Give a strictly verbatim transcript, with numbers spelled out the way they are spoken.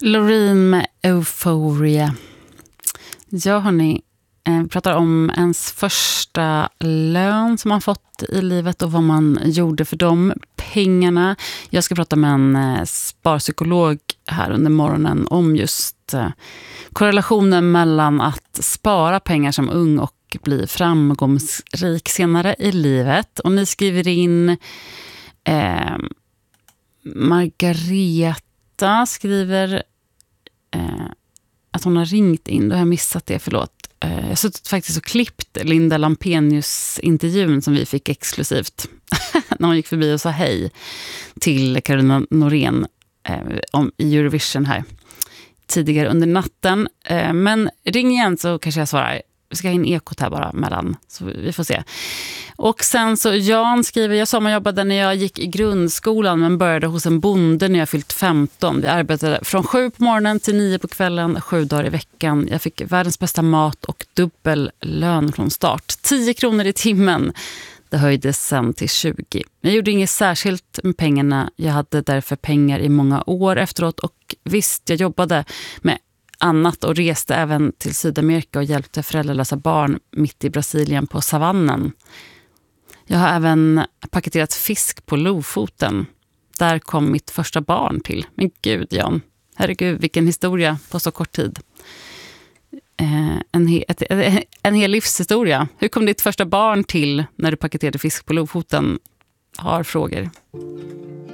Loreen med Euphoria. Ja, hörni, vi pratar om ens första lön som man fått i livet och vad man gjorde för de pengarna. Jag ska prata med en sparpsykolog här under morgonen om just korrelationen mellan att spara pengar som ung och bli framgångsrik senare i livet. Och ni skriver in eh, Margareta skriver eh, att hon har ringt in. Då har jag missat det, förlåt. Eh, jag har suttit faktiskt och klippt Linda Lampenius-intervjun som vi fick exklusivt när hon gick förbi och sa hej till Carolina Norén eh, om i Eurovision här tidigare under natten. Eh, men ring igen så kanske jag svarar. Vi ska ha in ekot här bara mellan, så vi får se. Och sen så Jan skriver, jag sommarjobbade när jag gick i grundskolan men började hos en bonde när jag fyllt femton. Vi arbetade från sju på morgonen till nio på kvällen, sju dagar i veckan. Jag fick världens bästa mat och dubbel lön från start. tio kronor i timmen. Det höjdes sen till tjugo. Jag gjorde inget särskilt med pengarna. Jag hade därför pengar i många år efteråt och visst, jag jobbade med annat och reste även till Sydamerika och hjälpte föräldralösa barn mitt i Brasilien på savannen. Jag har även paketerat fisk på Lofoten. Där kom mitt första barn till. Men gud, Jan. Herregud, vilken historia på så kort tid. Eh, en, he- ett, en hel livshistoria. Hur kom ditt första barn till när du paketerade fisk på Lofoten? Har frågor.